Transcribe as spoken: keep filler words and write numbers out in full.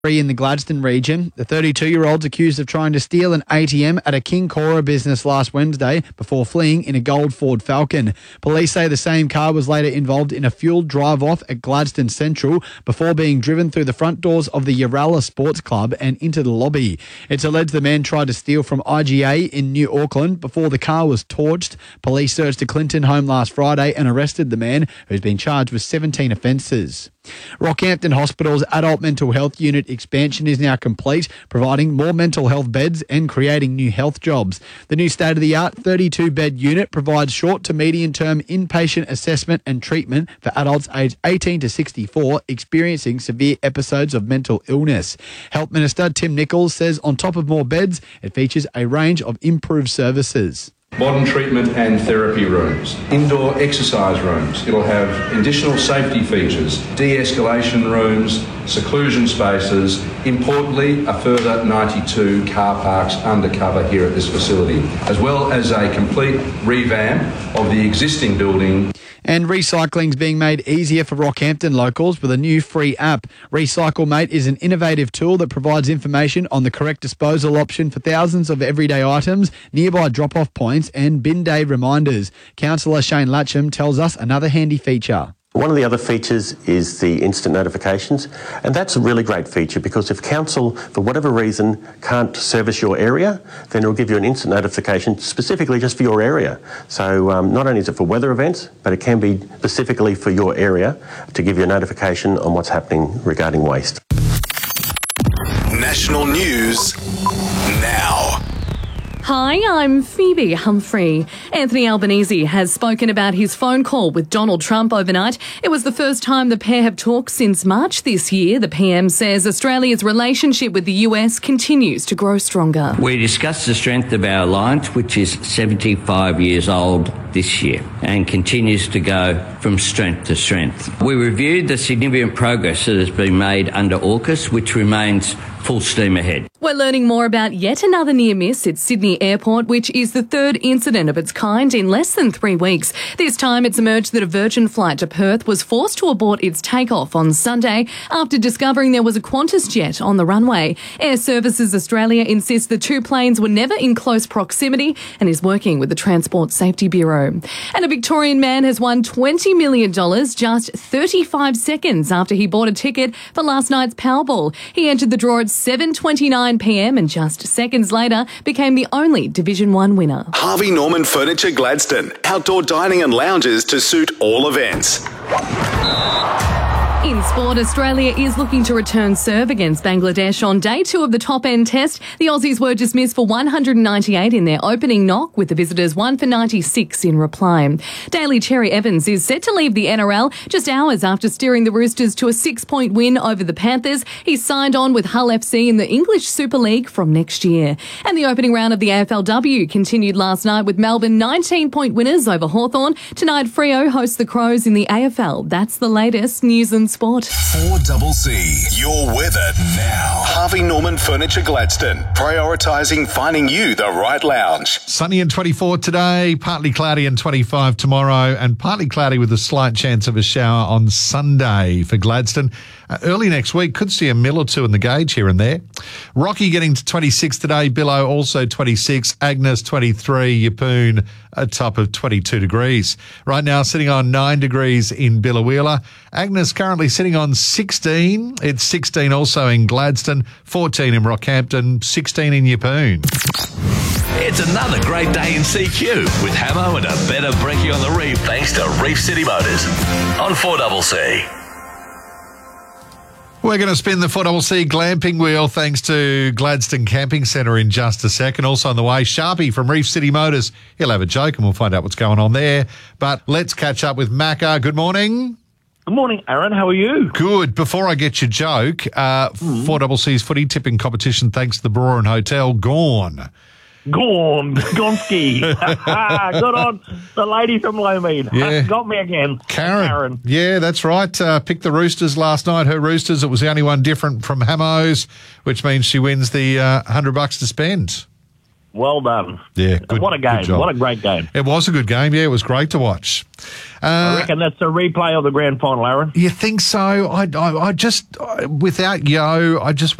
In the Gladstone region, the thirty-two-year-old's accused of trying to steal an A T M at a King Cora business last Wednesday before fleeing in a gold Ford Falcon. Police say the same car was later involved in a fueled drive-off at Gladstone Central before being driven through the front doors of the Yarralla Sports Club and into the lobby. It's alleged the man tried to steal from I G A in New Auckland before the car was torched. Police searched the Clinton home last Friday and arrested the man, who's been charged with seventeen offences. Rockhampton Hospital's adult mental health unit expansion is now complete, providing more mental health beds and creating new health jobs. The new state-of-the-art thirty-two-bed unit provides short to medium-term inpatient assessment and treatment for adults aged eighteen to sixty-four experiencing severe episodes of mental illness. Health Minister Tim Nichols says on top of more beds, it features a range of improved services. Modern treatment and therapy rooms, indoor exercise rooms. It'll have additional safety features, de-escalation rooms, seclusion spaces. Importantly, a further ninety-two car parks undercover here at this facility, as well as a complete revamp of the existing building. And recycling is being made easier for Rockhampton locals with a new free app. RecycleMate is an innovative tool that provides information on the correct disposal option for thousands of everyday items, nearby drop-off points and bin day reminders. Councillor Shane Latcham tells us another handy feature. One of the other features is the instant notifications, and that's a really great feature because if council, for whatever reason, can't service your area, then it'll give you an instant notification specifically just for your area. So um, not only is it for weather events, but it can be specifically for your area to give you a notification on what's happening regarding waste. National news now. Hi, I'm Phoebe Humphrey. Anthony Albanese has spoken about his phone call with Donald Trump overnight. It was the first time the pair have talked since March this year. The P M says Australia's relationship with the U S continues to grow stronger. We discussed the strength of our alliance, which is seventy-five years old this year and continues to go from strength to strength. We reviewed the significant progress that has been made under AUKUS, which remains full steam ahead. We're learning more about yet another near miss at Sydney Airport, which is the third incident of its kind in less than three weeks. This time it's emerged that a Virgin flight to Perth was forced to abort its takeoff on Sunday after discovering there was a Qantas jet on the runway. Air Services Australia insists the two planes were never in close proximity and is working with the Transport Safety Bureau. And a Victorian man has won twenty million dollars just thirty-five seconds after he bought a ticket for last night's Powerball. He entered the draw at seven twenty-nine p m and just seconds later became the only Division one winner. Harvey Norman Furniture Gladstone. Outdoor dining and lounges to suit all events. In sport, Australia is looking to return serve against Bangladesh on day two of the top-end test. The Aussies were dismissed for one hundred ninety-eight in their opening knock, with the visitors one for ninety-six in reply. Daly Cherry Evans is set to leave the N R L just hours after steering the Roosters to a six-point win over the Panthers. He's signed on with Hull F C in the English Super League from next year. And the opening round of the A F L W continued last night with Melbourne nineteen-point winners over Hawthorn. Tonight, Freo hosts the Crows in the A F L. That's the latest news and sport. four C C, your weather now. Harvey Norman Furniture Gladstone, prioritising finding you the right lounge. Sunny and twenty-four today, partly cloudy and twenty-five tomorrow, and partly cloudy with a slight chance of a shower on Sunday for Gladstone. Uh, early next week, could see a mil or two in the gauge here and there. Rocky getting to twenty-six today, Billow also twenty-six, Agnes twenty-three, Yeppoon a top of twenty-two degrees. Right now sitting on nine degrees in Billawheeler. Agnes currently sitting on sixteen. It's sixteen also in Gladstone, fourteen in Rockhampton, sixteen in Yeppoon. It's another great day in C Q with Hamo and a better brekkie on the reef thanks to Reef City Motors on four C C. We're going to spin the four C C glamping wheel thanks to Gladstone Camping Centre in just a second. Also on the way, Sharpie from Reef City Motors. He'll have a joke and we'll find out what's going on there. But let's catch up with Macca. Good morning. Good morning, Aaron. How are you? Good. Before I get your joke, uh, mm. four C C's footy tipping competition thanks to the Brewer Hotel, gone. Gone. Gonski. Good on the lady from Lowmead. Yeah. Got me again. Karen. Karen. Yeah, that's right. Uh, picked the Roosters last night. Her Roosters. It was the only one different from Hamo's, which means she wins the uh, one hundred bucks to spend. Well done. Yeah, good. What a good game. job. What a great game. It was a good game. Yeah, it was great to watch. Uh, I reckon that's a replay of the grand final, Aaron. You think so? I, I, I just, I, without Yo, I just